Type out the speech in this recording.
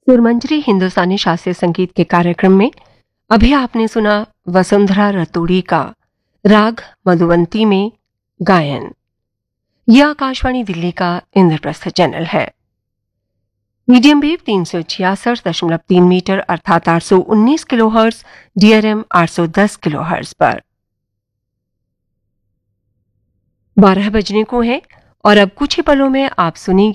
सुरमंजरी हिंदुस्तानी शास्त्रीय संगीत के कार्यक्रम में अभी आपने सुना वसुंधरा रतूड़ी का राग मधुवंती में गायन। यह आकाशवाणी दिल्ली का इंद्रप्रस्थ चैनल है। मीडियम वेव 366.3 मीटर अर्थात 819 किलोहर्ट्ज, DRM 810 किलोहर्ट्ज पर 12 बजने को है और अब कुछ ही पलों में आप सुनेंगे